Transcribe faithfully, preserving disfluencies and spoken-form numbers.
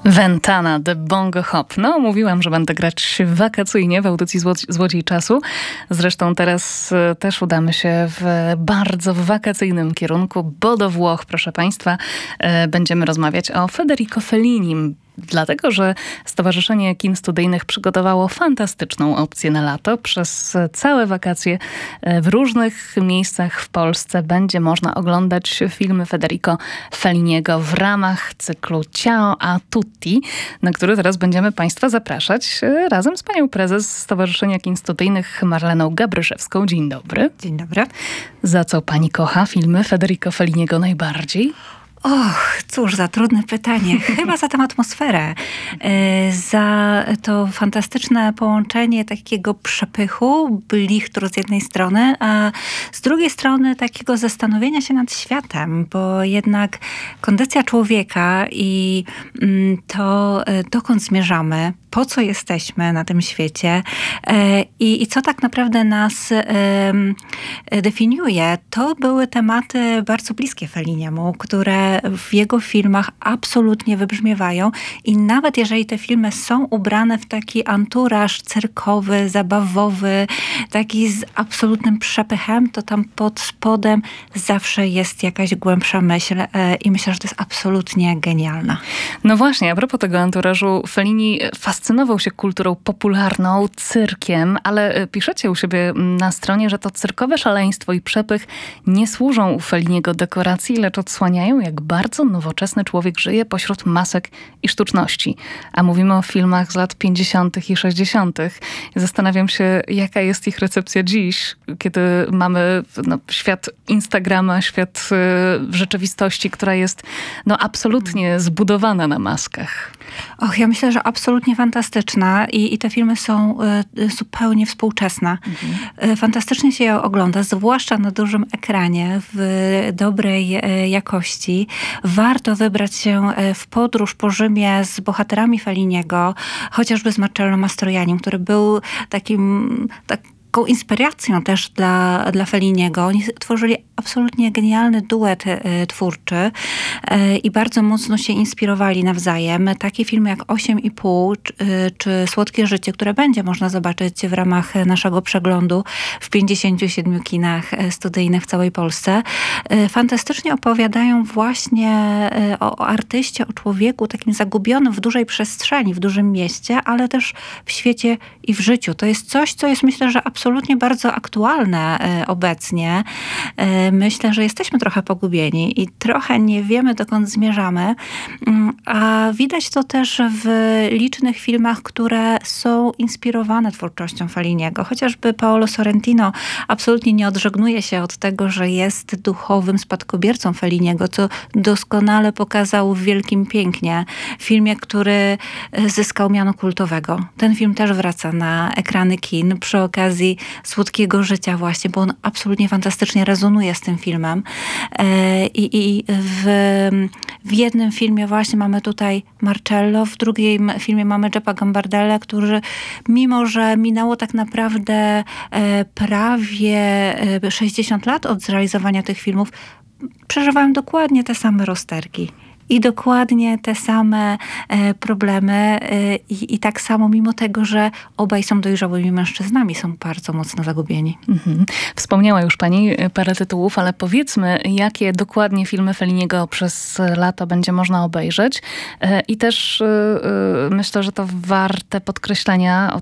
Ventana, The Bongo Hop. No, mówiłam, że będę grać wakacyjnie w audycji Zło- Złodziej Czasu. Zresztą teraz e, też udamy się w bardzo wakacyjnym kierunku, bo do Włoch, proszę Państwa, e, będziemy rozmawiać o Federico Fellinim. Dlatego, że Stowarzyszenie Kin Studyjnych przygotowało fantastyczną opcję na lato. Przez całe wakacje w różnych miejscach w Polsce będzie można oglądać filmy Federico Felliniego w ramach cyklu Ciao a tutti, na który teraz będziemy Państwa zapraszać razem z panią prezes Stowarzyszenia Kin Studyjnych Marleną Gabryszewską. Dzień dobry. Dzień dobry. Za co pani kocha filmy Federico Felliniego najbardziej? Och, cóż za trudne pytanie. Chyba za tę atmosferę. Za to fantastyczne połączenie takiego przepychu, blichtru z jednej strony, a z drugiej strony takiego zastanowienia się nad światem, bo jednak kondycja człowieka i to, dokąd zmierzamy, po co jesteśmy na tym świecie i, i co tak naprawdę nas definiuje, to były tematy bardzo bliskie Felliniemu, które w jego filmach absolutnie wybrzmiewają i nawet jeżeli te filmy są ubrane w taki anturaż cyrkowy, zabawowy, taki z absolutnym przepychem, to tam pod spodem zawsze jest jakaś głębsza myśl i myślę, że to jest absolutnie genialne. No właśnie, a propos tego anturażu, Fellini fascynował się kulturą popularną, cyrkiem, ale piszecie u siebie na stronie, że to cyrkowe szaleństwo i przepych nie służą u Felliniego dekoracji, lecz odsłaniają, jak bardzo nowoczesny człowiek żyje pośród masek i sztuczności. A mówimy o filmach z lat pięćdziesiątych i sześćdziesiątych. Zastanawiam się, jaka jest ich recepcja dziś, kiedy mamy no, świat Instagrama, świat y, rzeczywistości, która jest no, absolutnie zbudowana na maskach. Och, ja myślę, że absolutnie fantastyczna i, i te filmy są y, zupełnie współczesne. Mhm. Y, fantastycznie się je ogląda, zwłaszcza na dużym ekranie, w dobrej y, jakości. Warto wybrać się w podróż po Rzymie z bohaterami Felliniego, chociażby z Marcello Mastroiannim, który był takim... Tak, taką inspiracją też dla, dla Felliniego. Oni tworzyli absolutnie genialny duet y, twórczy y, i bardzo mocno się inspirowali nawzajem. Takie filmy jak osiem i pół czy, y, czy Słodkie życie, które będzie można zobaczyć w ramach naszego przeglądu w pięćdziesięciu siedmiu kinach studyjnych w całej Polsce. Y, fantastycznie opowiadają właśnie y, o, o artyście, o człowieku takim zagubionym w dużej przestrzeni, w dużym mieście, ale też w świecie i w życiu. To jest coś, co jest myślę, że absolutnie absolutnie bardzo aktualne y, obecnie. Y, myślę, że jesteśmy trochę pogubieni i trochę nie wiemy, dokąd zmierzamy. Y, a widać to też w licznych filmach, które są inspirowane twórczością Felliniego. Chociażby Paolo Sorrentino absolutnie nie odżegnuje się od tego, że jest duchowym spadkobiercą Felliniego, co doskonale pokazał w Wielkim Pięknie. Filmie, który zyskał miano kultowego. Ten film też wraca na ekrany kin przy okazji Słodkiego życia właśnie, bo on absolutnie fantastycznie rezonuje z tym filmem. I, i w, w jednym filmie właśnie mamy tutaj Marcello, w drugim filmie mamy Jeppa Gambardella, którzy mimo, że minęło tak naprawdę prawie sześćdziesiąt lat od zrealizowania tych filmów, przeżywają dokładnie te same rozterki. I dokładnie te same e, problemy e, i, i tak samo mimo tego, że obaj są dojrzałymi mężczyznami, są bardzo mocno zagubieni. Mhm. Wspomniała już pani parę tytułów, ale powiedzmy, jakie dokładnie filmy Felliniego przez lato będzie można obejrzeć. E, I też e, myślę, że to warte podkreślenia, o